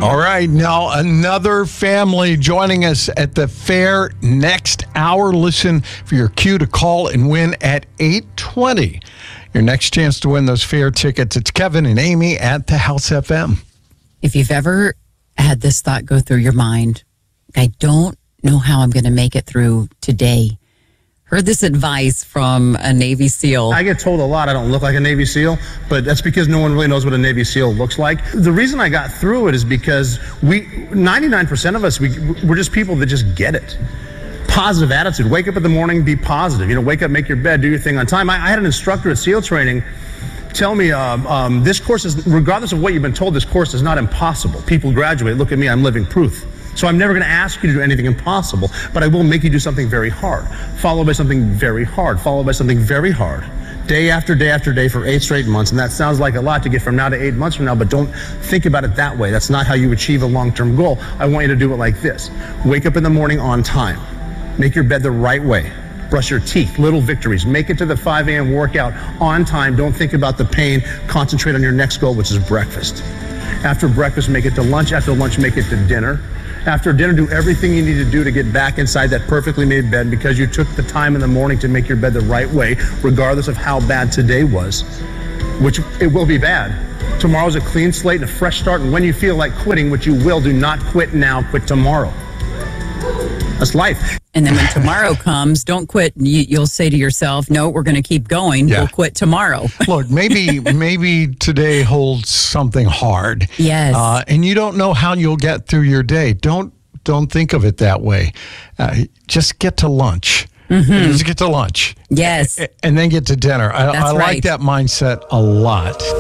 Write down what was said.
All right, now another family joining us at the fair next hour. Listen for your cue to call and win at 8:20. Your next chance to win those fair tickets. It's Kevin and Amy at the House FM. If you've ever had this thought go through your mind, I don't know how I'm going to make it through today. Heard this advice from a Navy SEAL. I get told a lot I don't look like a Navy SEAL, but that's because no one really knows what a Navy SEAL looks like. The reason I got through it is because 99% of us, we're just people that just get it. Positive attitude. Wake up in the morning, be positive. Wake up, make your bed, do your thing on time. I had an instructor at SEAL training tell me this course is, regardless of what you've been told, this course is not impossible. People graduate. Look at me, I'm living proof. So I'm never going to ask you to do anything impossible, but I will make you do something very hard, followed by something very hard, followed by something very hard, day after day after day for 8 straight months. And that sounds like a lot to get from now to 8 months from now, but don't think about it that way. That's not how you achieve a long-term goal. I want you to do it like this. Wake up in the morning on time. Make your bed the right way. Brush your teeth, little victories. Make it to the 5 a.m. workout on time. Don't think about the pain. Concentrate on your next goal, which is breakfast. After breakfast, make it to lunch. After lunch, make it to dinner. After dinner, do everything you need to do to get back inside that perfectly made bed because you took the time in the morning to make your bed the right way, regardless of how bad today was, which it will be bad. Tomorrow's a clean slate and a fresh start, and when you feel like quitting, which you will, do not quit now, quit tomorrow. That's life. And then when tomorrow comes, don't quit. You'll say to yourself, no, we're going to keep going. Yeah. We'll quit tomorrow. Look, maybe today holds something hard. Yes. And you don't know how you'll get through your day. Don't think of it that way. Just get to lunch. Mm-hmm. Just get to lunch. Yes. And then get to dinner. I That's like right. that mindset a lot.